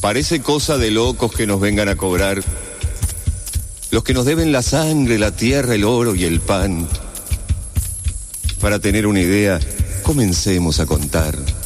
Parece cosa de locos que nos vengan a cobrar los que nos deben la sangre, la tierra, el oro y el pan. Para tener una idea, comencemos a contar.